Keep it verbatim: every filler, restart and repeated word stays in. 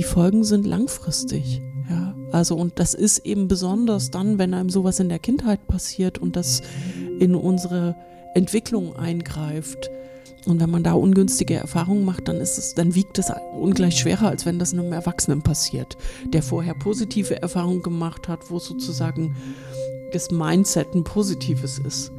die Folgen sind langfristig. Ja, also und das ist eben besonders dann, wenn einem sowas in der Kindheit passiert und das in unsere Entwicklung eingreift. Und wenn man da ungünstige Erfahrungen macht, dann ist es, dann wiegt es ungleich schwerer, als wenn das einem Erwachsenen passiert, der vorher positive Erfahrungen gemacht hat, wo sozusagen das Mindset ein positives ist.